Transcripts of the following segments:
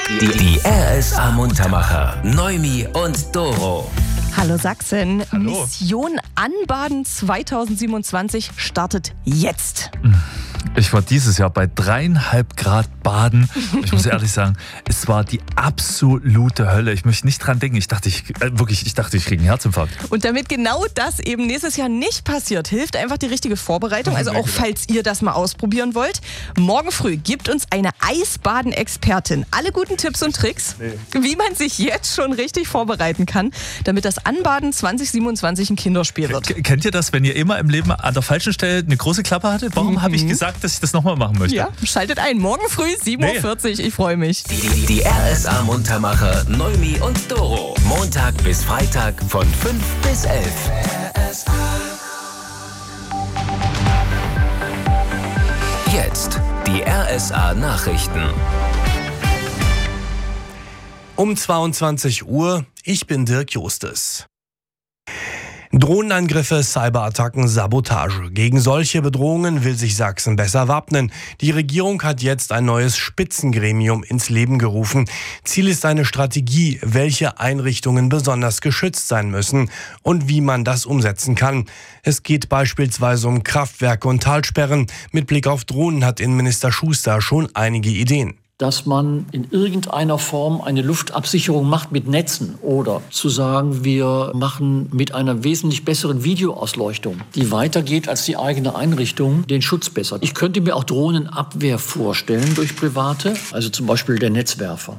Die RSA Muntermacher, Noemi und Doro. Hallo Sachsen, Hallo. Mission Anbaden 2027 startet jetzt. Ich war dieses Jahr bei 3,5 Grad baden. Ich muss ehrlich sagen, es war die absolute Hölle. Ich möchte nicht dran denken. Ich dachte, ich kriege einen Herzinfarkt. Und damit genau das eben nächstes Jahr nicht passiert, hilft einfach die richtige Vorbereitung. Also auch falls ihr das mal ausprobieren wollt. Morgen früh gibt uns eine Eisbaden-Expertin alle guten Tipps und Tricks, wie man sich jetzt schon richtig vorbereiten kann, damit das Anbaden 2027 ein Kinderspiel wird. Kennt ihr das, wenn ihr immer im Leben an der falschen Stelle eine große Klappe hattet? Warum habe ich gesagt, dass ich das nochmal machen möchte? Ja, schaltet ein. Morgen früh 7.40 Uhr. Ich freue mich. Die RSA Muntermacher, Noemi und Doro. Montag bis Freitag von 5 bis 11. Jetzt die RSA Nachrichten. Um 22 Uhr, ich bin Dirk Justes. Drohnenangriffe, Cyberattacken, Sabotage. Gegen solche Bedrohungen will sich Sachsen besser wappnen. Die Regierung hat jetzt ein neues Spitzengremium ins Leben gerufen. Ziel ist eine Strategie, welche Einrichtungen besonders geschützt sein müssen und wie man das umsetzen kann. Es geht beispielsweise um Kraftwerke und Talsperren. Mit Blick auf Drohnen hat Innenminister Schuster schon einige Ideen. Dass man in irgendeiner Form eine Luftabsicherung macht mit Netzen oder zu sagen, wir machen mit einer wesentlich besseren Videoausleuchtung, die weitergeht als die eigene Einrichtung, den Schutz besser. Ich könnte mir auch Drohnenabwehr vorstellen durch Private, also zum Beispiel der Netzwerfer.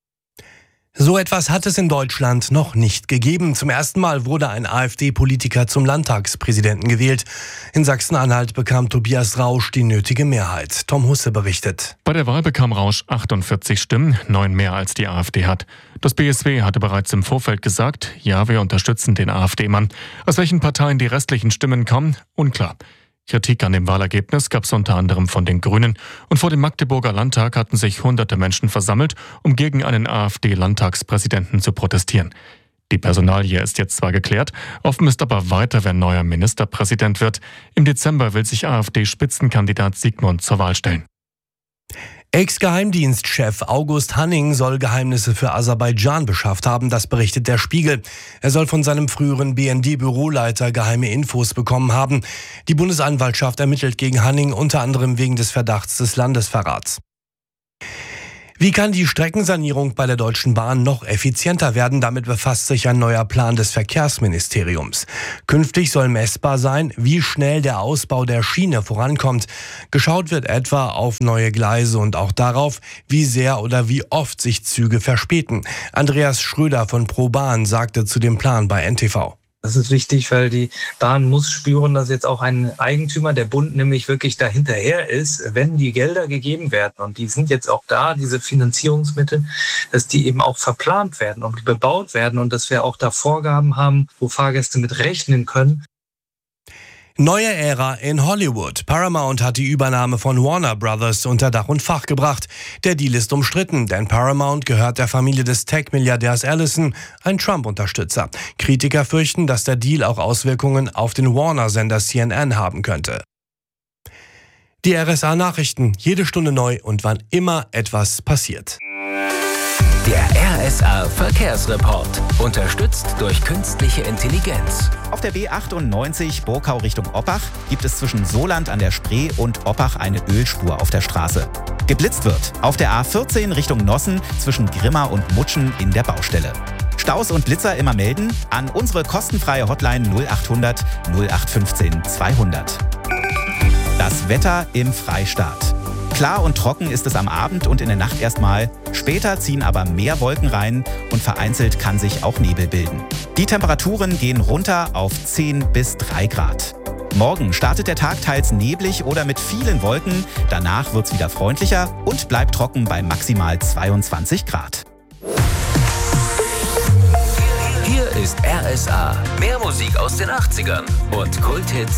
So etwas hat es in Deutschland noch nicht gegeben. Zum ersten Mal wurde ein AfD-Politiker zum Landtagspräsidenten gewählt. In Sachsen-Anhalt bekam Tobias Rausch die nötige Mehrheit. Tom Husse berichtet. Bei der Wahl bekam Rausch 48 Stimmen, 9 mehr als die AfD hat. Das BSW hatte bereits im Vorfeld gesagt, ja, wir unterstützen den AfD-Mann. Aus welchen Parteien die restlichen Stimmen kommen, unklar. Kritik an dem Wahlergebnis gab es unter anderem von den Grünen. Und vor dem Magdeburger Landtag hatten sich hunderte Menschen versammelt, um gegen einen AfD-Landtagspräsidenten zu protestieren. Die Personalie ist jetzt zwar geklärt, offen ist aber weiter, wer neuer Ministerpräsident wird. Im Dezember will sich AfD-Spitzenkandidat Sigmund zur Wahl stellen. Ex-Geheimdienstchef August Hanning soll Geheimnisse für Aserbaidschan beschafft haben, das berichtet der Spiegel. Er soll von seinem früheren BND-Büroleiter geheime Infos bekommen haben. Die Bundesanwaltschaft ermittelt gegen Hanning unter anderem wegen des Verdachts des Landesverrats. Wie kann die Streckensanierung bei der Deutschen Bahn noch effizienter werden? Damit befasst sich ein neuer Plan des Verkehrsministeriums. Künftig soll messbar sein, wie schnell der Ausbau der Schiene vorankommt. Geschaut wird etwa auf neue Gleise und auch darauf, wie sehr oder wie oft sich Züge verspäten. Andreas Schröder von ProBahn sagte zu dem Plan bei NTV. Das ist wichtig, weil die Bahn muss spüren, dass jetzt auch ein Eigentümer, der Bund, nämlich wirklich dahinterher ist, wenn die Gelder gegeben werden. Und die sind jetzt auch da, diese Finanzierungsmittel, dass die eben auch verplant werden und bebaut werden und dass wir auch da Vorgaben haben, wo Fahrgäste mit rechnen können. Neue Ära in Hollywood. Paramount hat die Übernahme von Warner Brothers unter Dach und Fach gebracht. Der Deal ist umstritten, denn Paramount gehört der Familie des Tech-Milliardärs Ellison, ein Trump-Unterstützer. Kritiker fürchten, dass der Deal auch Auswirkungen auf den Warner-Sender CNN haben könnte. Die RSA-Nachrichten, jede Stunde neu und wann immer etwas passiert. Der RSA Verkehrsreport. Unterstützt durch künstliche Intelligenz. Auf der B98 Burkau Richtung Oppach gibt es zwischen Soland an der Spree und Oppach eine Ölspur auf der Straße. Geblitzt wird auf der A14 Richtung Nossen zwischen Grimma und Mutschen in der Baustelle. Staus und Blitzer immer melden an unsere kostenfreie Hotline 0800 0815 200. Das Wetter im Freistaat. Klar und trocken ist es am Abend und in der Nacht erstmal. Später ziehen aber mehr Wolken rein und vereinzelt kann sich auch Nebel bilden. Die Temperaturen gehen runter auf 10 bis 3 Grad. Morgen startet der Tag teils neblig oder mit vielen Wolken. Danach wird's wieder freundlicher und bleibt trocken bei maximal 22 Grad. Hier ist RSA. Mehr Musik aus den 80ern und Kulthits